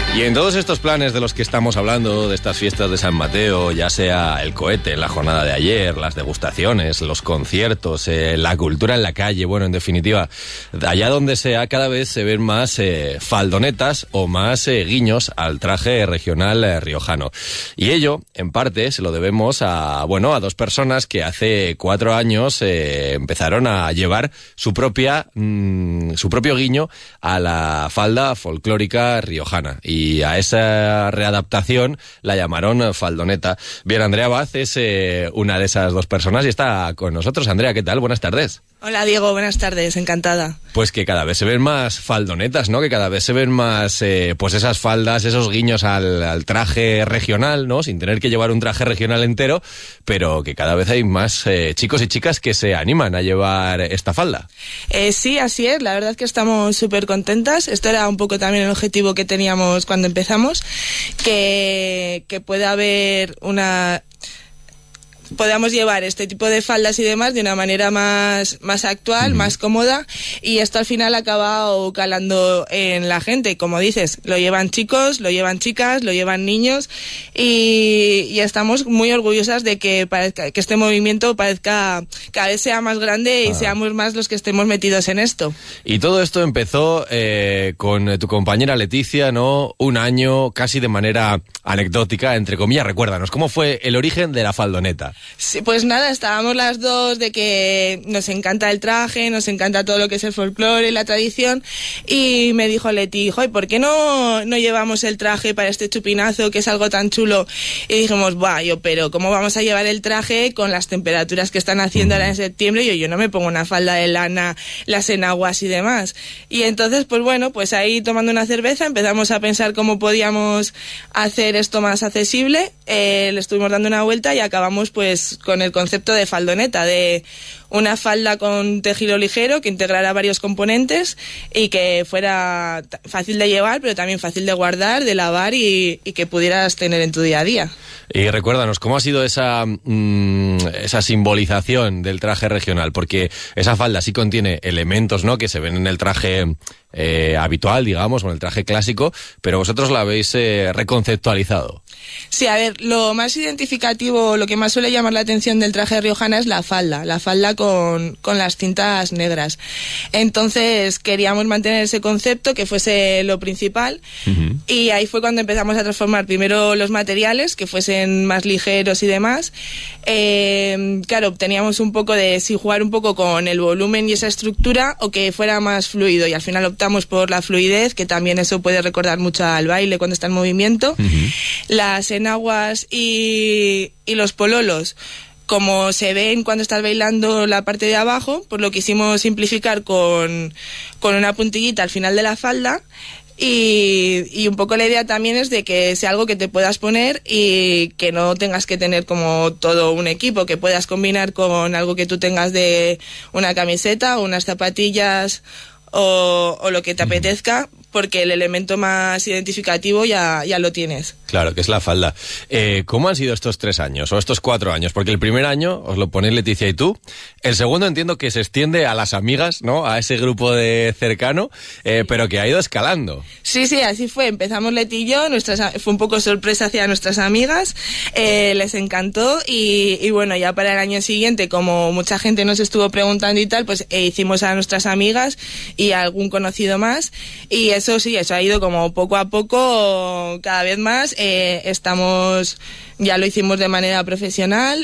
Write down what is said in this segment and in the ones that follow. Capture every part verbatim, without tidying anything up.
Y en todos estos planes de los que estamos hablando, de estas fiestas de San Mateo, ya sea el cohete en la jornada de ayer, las degustaciones, los conciertos, eh, la cultura en la calle, bueno, en definitiva, allá donde sea, cada vez se ven más eh, faldonetas o más eh, guiños al traje regional eh, riojano. Y ello, en parte, se lo debemos a, bueno, a dos personas que hace cuatro años eh, empezaron a llevar su propia, mmm, su propio guiño a la falda folclórica riojana. Y Y a esa readaptación la llamaron faldoneta. Bien, Andrea Baz es eh, una de esas dos personas y está con nosotros. Andrea, ¿qué tal? Buenas tardes. Hola, Diego, buenas tardes, encantada. Pues que cada vez se ven más faldonetas, ¿no? Que cada vez se ven más, eh, pues esas faldas, esos guiños al, al traje regional, ¿no? Sin tener que llevar un traje regional entero, pero que cada vez hay más eh, chicos y chicas que se animan a llevar esta falda. Eh, sí, así es, la verdad es que estamos súper contentas. Esto era un poco también el objetivo que teníamos cuando empezamos, que, que pueda haber una... podamos llevar este tipo de faldas y demás de una manera más, más actual, uh-huh. más cómoda, y esto al final ha acabado calando en la gente. Como dices, lo llevan chicos, lo llevan chicas, lo llevan niños, y, y estamos muy orgullosas de que, parezca, que este movimiento parezca cada vez sea más grande y ah. seamos más los que estemos metidos en esto. Y todo esto empezó eh, con tu compañera Leticia, ¿no? Un año casi de manera anecdótica, entre comillas. Recuérdanos, ¿cómo fue el origen de la faldoneta? Sí, pues nada, estábamos las dos de que nos encanta el traje, nos encanta todo lo que es el folclore y la tradición, y me dijo Leti, ¿y por qué no, no llevamos el traje para este chupinazo, que es algo tan chulo? Y dijimos, buah, yo, pero ¿cómo vamos a llevar el traje con las temperaturas que están haciendo ahora en septiembre? Yo, yo no me pongo una falda de lana, las enaguas y demás. Y entonces, pues bueno, pues ahí tomando una cerveza empezamos a pensar cómo podíamos hacer esto más accesible, eh, le estuvimos dando una vuelta y acabamos pues con el concepto de faldoneta, de una falda con tejido ligero que integrara varios componentes y que fuera fácil de llevar, pero también fácil de guardar, de lavar y, y que pudieras tener en tu día a día. Y recuérdanos, ¿cómo ha sido esa, mmm, esa simbolización del traje regional? Porque esa falda sí contiene elementos, ¿no?, que se ven en el traje eh, habitual, digamos, o en el traje clásico, pero vosotros la habéis eh, reconceptualizado. Sí, a ver, lo más identificativo, lo que más suele llamar la atención del traje riojana es la falda, la falda con, con las cintas negras. Entonces queríamos mantener ese concepto, que fuese lo principal, uh-huh. y ahí fue cuando empezamos a transformar primero los materiales, que fuesen más ligeros y demás. Eh, claro, teníamos un poco de si jugar un poco con el volumen y esa estructura o que fuera más fluido, y al final optamos por la fluidez, que también eso puede recordar mucho al baile cuando está en movimiento. Uh-huh. Las enaguas y, y los pololos, como se ven cuando estás bailando la parte de abajo, pues lo quisimos simplificar con, con una puntillita al final de la falda. Y, y un poco la idea también es de que sea algo que te puedas poner y que no tengas que tener como todo un equipo, que puedas combinar con algo que tú tengas de una camiseta o unas zapatillas o, o lo que te apetezca, porque el elemento más identificativo ya, ya lo tienes. Claro, que es la falda. Eh, ¿Cómo han sido estos tres años o estos cuatro años? Porque el primer año os lo ponéis Leticia y tú. El segundo entiendo que se extiende a las amigas, ¿no? A ese grupo de cercano, eh, pero que ha ido escalando. Sí, sí, así fue. Empezamos Leti y yo, nuestras, fue un poco sorpresa hacia nuestras amigas, eh, les encantó y, y bueno, ya para el año siguiente, como mucha gente nos estuvo preguntando y tal, pues eh, hicimos a nuestras amigas y a algún conocido más, y eso sí, eso ha ido como poco a poco, cada vez más. Eh, estamos, ya lo hicimos de manera profesional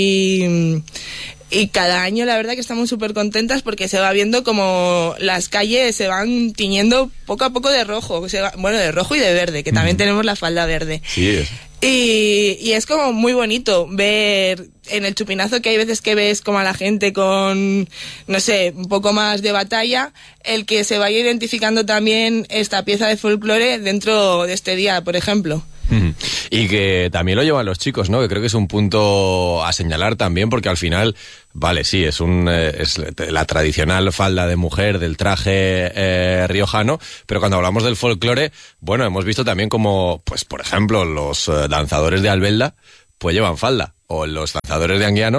y, y cada año la verdad que estamos súper contentas porque se va viendo como las calles se van tiñendo poco a poco de rojo, se va, bueno, de rojo y de verde, que también mm. tenemos la falda verde. Sí, es. Y, y es como muy bonito ver en el chupinazo, que hay veces que ves como a la gente con, no sé, un poco más de batalla, el que se vaya identificando también esta pieza de folclore dentro de este día, por ejemplo. Y que también lo llevan los chicos, ¿no? Que creo que es un punto a señalar también, porque al final, vale, sí, es un eh, es la tradicional falda de mujer del traje eh, riojano, pero cuando hablamos del folclore, bueno, hemos visto también como, pues por ejemplo, los eh, danzadores de Albelda, pues llevan falda, o los danzadores de Anguiano,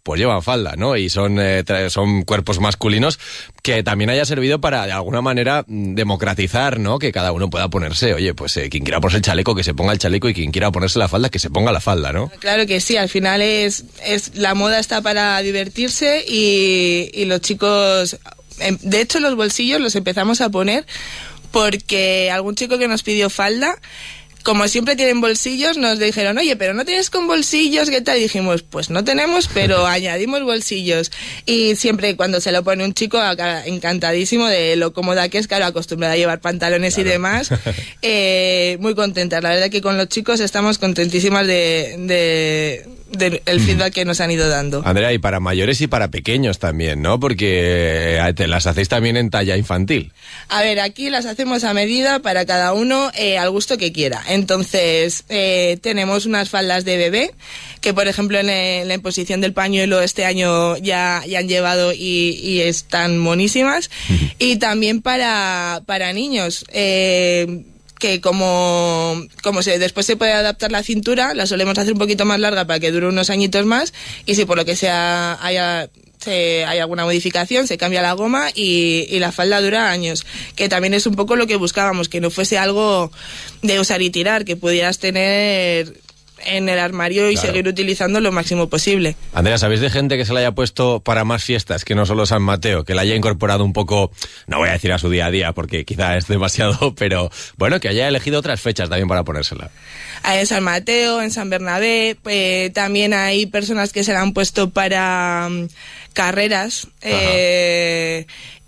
pues llevan falda, ¿no? Y son, eh, son cuerpos masculinos que también haya servido para, de alguna manera, democratizar, ¿no? Que cada uno pueda ponerse, oye, pues eh, quien quiera ponerse el chaleco, que se ponga el chaleco, y quien quiera ponerse la falda, que se ponga la falda, ¿no? Claro que sí, al final es, es la moda está para divertirse y, y los chicos... De hecho, los bolsillos los empezamos a poner porque algún chico que nos pidió falda, como siempre tienen bolsillos, nos dijeron, oye, pero no tienes con bolsillos, ¿qué tal? Y dijimos, pues no tenemos, pero añadimos bolsillos. Y siempre cuando se lo pone un chico, encantadísimo de lo cómoda que es, claro, acostumbrada a llevar pantalones claro. y demás, eh, muy contentas. La verdad que con los chicos estamos contentísimas de... de del feedback que nos han ido dando. Andrea, y para mayores y para pequeños también, ¿no? Porque te las hacéis también en talla infantil. A ver, aquí las hacemos a medida para cada uno, eh, al gusto que quiera. Entonces, eh, tenemos unas faldas de bebé, que por ejemplo en, en la imposición del pañuelo este año ya, ya han llevado y, y están monísimas. Y también para, para niños, eh, que como, como se, después se puede adaptar la cintura, la solemos hacer un poquito más larga para que dure unos añitos más, y si por lo que sea haya, se, hay alguna modificación, se cambia la goma y, y la falda dura años, que también es un poco lo que buscábamos, que no fuese algo de usar y tirar, que pudieras tener en el armario y claro. seguir utilizando lo máximo posible. Andrea, ¿sabéis de gente que se la haya puesto para más fiestas que no solo San Mateo, que la haya incorporado un poco, no voy a decir a su día a día porque quizá es demasiado, pero bueno, que haya elegido otras fechas también para ponérsela? En San Mateo, en San Bernabé, eh, también hay personas que se la han puesto para um, carreras, eh,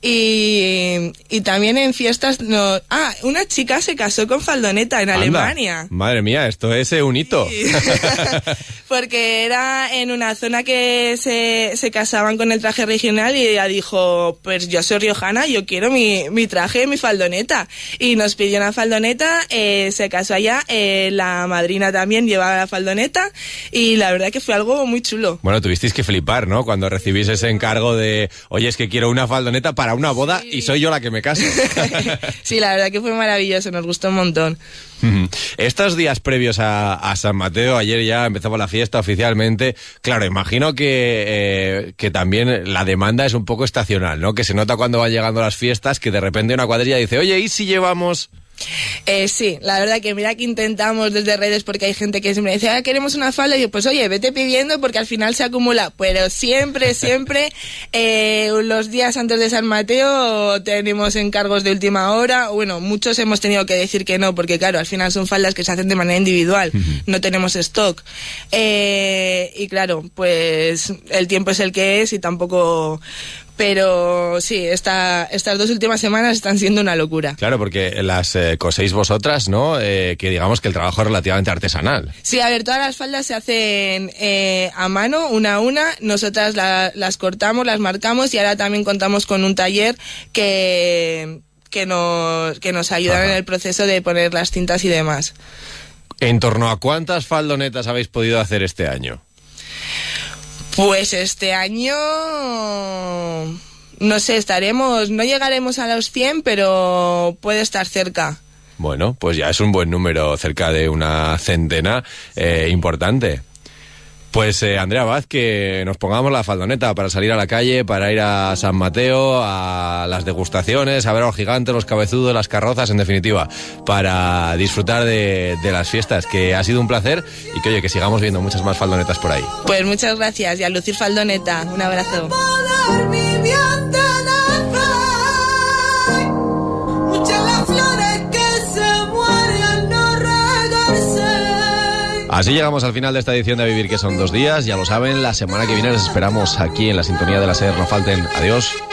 Y, y también en fiestas... No, ah, una chica se casó con faldoneta en Anda, Alemania. Madre mía, esto es un hito. Sí. Porque era en una zona que se, se casaban con el traje regional y ella dijo, pues yo soy riojana, yo quiero mi, mi traje, mi faldoneta. Y nos pidió una faldoneta, eh, se casó allá, eh, la madrina también llevaba la faldoneta y la verdad que fue algo muy chulo. Bueno, tuvisteis que flipar, ¿no? Cuando recibís ese encargo de, oye, es que quiero una faldoneta para una boda sí. y soy yo la que me caso. Sí, la verdad que fue maravilloso, nos gustó un montón. Estos días previos a, a San Mateo, ayer ya empezaba la fiesta oficialmente. Claro, imagino que, eh, que también la demanda es un poco estacional, ¿no? Que se nota cuando van llegando las fiestas, que de repente una cuadrilla dice, oye, ¿y si llevamos...? Eh, sí, la verdad que mira que intentamos desde redes, porque hay gente que siempre dice, ah, queremos una falda, y yo, pues oye, vete pidiendo porque al final se acumula, pero siempre, siempre eh, los días antes de San Mateo tenemos encargos de última hora. Bueno, muchos hemos tenido que decir que no, porque claro, al final son faldas que se hacen de manera individual, uh-huh. no tenemos stock, eh, y claro, pues el tiempo es el que es y tampoco... Pero sí, esta, estas dos últimas semanas están siendo una locura. Claro, porque las eh, coséis vosotras, ¿no? Eh, que digamos que el trabajo es relativamente artesanal. Sí, a ver, todas las faldas se hacen eh, a mano, una a una. Nosotras la, las cortamos, las marcamos y ahora también contamos con un taller que, que, nos, que nos ayuda Ajá. en el proceso de poner las cintas y demás. ¿En torno a cuántas faldonetas habéis podido hacer este año? Pues este año, no sé, estaremos, no llegaremos a los cien, pero puede estar cerca. Bueno, pues ya es un buen número, cerca de una centena, eh, importante. Pues eh, Andrea Abad, que nos pongamos la faldoneta para salir a la calle, para ir a San Mateo, a las degustaciones, a ver a los gigantes, los cabezudos, las carrozas, en definitiva, para disfrutar de, de las fiestas, que ha sido un placer y que oye, que sigamos viendo muchas más faldonetas por ahí. Pues muchas gracias y a lucir faldoneta, un abrazo. Así llegamos al final de esta edición de A Vivir, que son dos días. Ya lo saben, la semana que viene les esperamos aquí en la sintonía de la SER. No falten. Adiós.